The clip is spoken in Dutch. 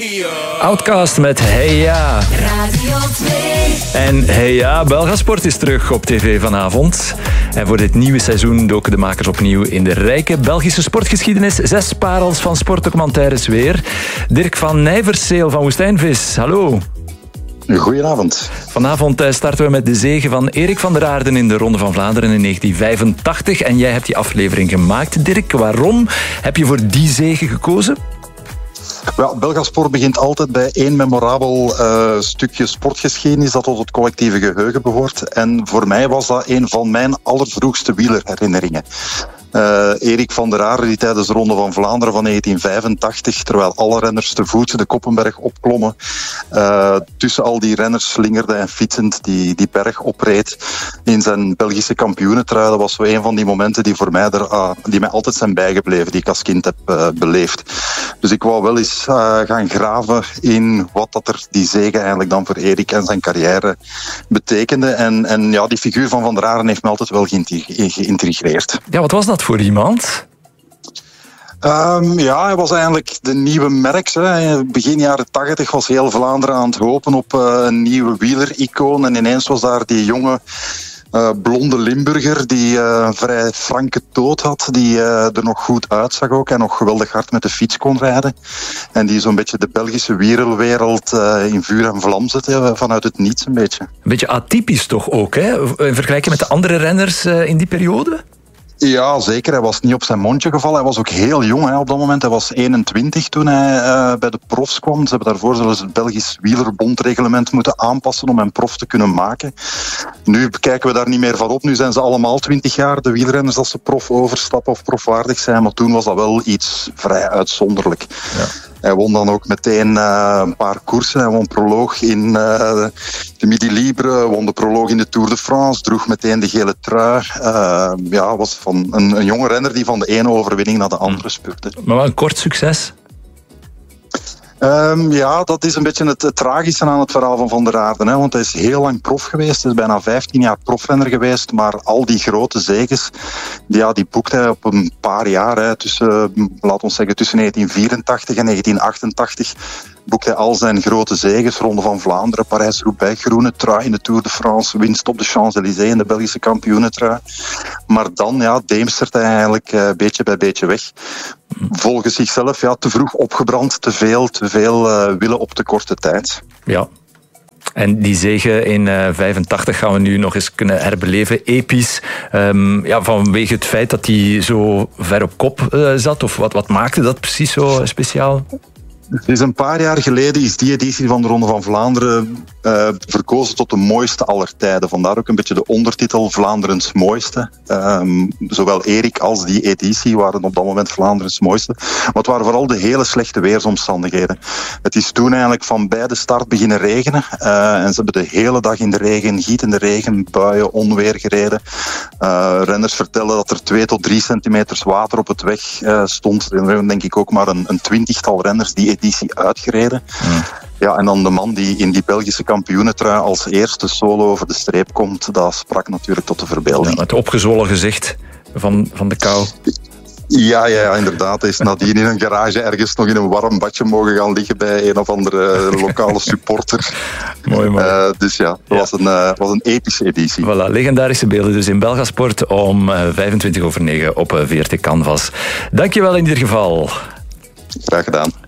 Outcast met Hey Ja. Radio 2. En Hey Ja, Belgasport is terug op tv vanavond. En voor dit nieuwe seizoen doken de makers opnieuw in de rijke Belgische sportgeschiedenis. 6 parels van sportdocumentaires weer. Dirk van Nijverszeel van Woestijnvis, hallo. Goedenavond. Vanavond starten we met de zege van Erik van der Aarden in de Ronde van Vlaanderen in 1985. En jij hebt die aflevering gemaakt, Dirk. Waarom heb je voor die zege gekozen? Ja, Belgasport begint altijd bij één memorabel stukje sportgeschiedenis dat tot het collectieve geheugen behoort. En voor mij was dat een van mijn allervroegste wielerherinneringen. Erik van der Aarden die tijdens de Ronde van Vlaanderen van 1985, terwijl alle renners te voet de Koppenberg opklommen, tussen al die renners slingerde en fietsend die berg opreed in zijn Belgische kampioenentrui. Dat was zo een van die momenten die voor mij die mij altijd zijn bijgebleven, die ik als kind heb beleefd. Dus ik wou wel eens gaan graven in wat dat er die zege eigenlijk dan voor Erik en zijn carrière betekende. En ja, die figuur van der Aarden heeft me altijd wel geïntrigeerd. Ja, wat was dat voor iemand? Ja, hij was eigenlijk de nieuwe Merckx. Begin jaren 80 was heel Vlaanderen aan het hopen op een nieuwe wielericoon. En ineens was daar die jonge blonde Limburger die vrij franke toot had, die er nog goed uitzag ook en nog geweldig hard met de fiets kon rijden. En die zo'n beetje de Belgische wielerwereld in vuur en vlam zette, vanuit het niets een beetje. Een beetje atypisch toch ook, hè? In vergelijking met de andere renners in die periode? Ja, zeker. Hij was niet op zijn mondje gevallen. Hij was ook heel jong op dat moment. Hij was 21 toen hij bij de profs kwam. Ze hebben daarvoor zelfs het Belgisch wielerbondreglement moeten aanpassen om hem prof te kunnen maken. Nu kijken we daar niet meer van op. Nu zijn ze allemaal 20 jaar, de wielrenners, als ze prof overstappen of profwaardig zijn. Maar toen was dat wel iets vrij uitzonderlijk. Ja. Hij won dan ook meteen een paar koersen. Hij won proloog in de Midi Libre, won de proloog in de Tour de France, droeg meteen de gele trui. Ja, was van een jonge renner die van de ene overwinning naar de andere spurte. Maar wel een kort succes? Ja, dat is een beetje het tragische aan het verhaal van der Aarden. Hè? Want hij is heel lang prof geweest. Hij is bijna 15 jaar profrenner geweest. Maar al die grote zeges, die boekte hij op een paar jaar. Hè, tussen 1984 en 1988 boekte hij al zijn grote zeges. Ronde van Vlaanderen, Parijs-Roubaix, groene trui in de Tour de France, winst op de Champs-Élysées in de Belgische kampioenentrui. Maar dan deemstert hij eigenlijk beetje bij beetje weg. Volgens zichzelf te vroeg opgebrand, te veel willen op te korte tijd. Ja. En die zege in 85 gaan we nu nog eens kunnen herbeleven. Episch. Vanwege het feit dat hij zo ver op kop zat. Of wat maakte dat precies zo speciaal? Het is een paar jaar geleden is die editie van de Ronde van Vlaanderen verkozen tot de mooiste aller tijden. Vandaar ook een beetje de ondertitel Vlaanderens mooiste. Zowel Erik als die editie waren op dat moment Vlaanderens mooiste. Maar het waren vooral de hele slechte weersomstandigheden. Het is toen eigenlijk van bij de start beginnen regenen. En ze hebben de hele dag in de regen, gietende regen, buien, onweer gereden. Renners vertellen dat er 2 tot 3 centimeters water op het weg stond. Er denk ik ook maar een 20-tal renners die editie uitgereden. Ja, en dan de man die in die Belgische kampioenentrui als eerste solo over de streep komt, dat sprak natuurlijk tot de verbeelding. Ja, het opgezwollen gezicht van de kou. Ja, inderdaad. Hij is nadien in een garage ergens nog in een warm badje mogen gaan liggen bij een of andere lokale supporter. Mooi. Dus ja, dat was een epische editie. Voilà, legendarische beelden dus in Belgasport om 9:25 op VRT Canvas. Dankjewel in ieder geval. Graag gedaan.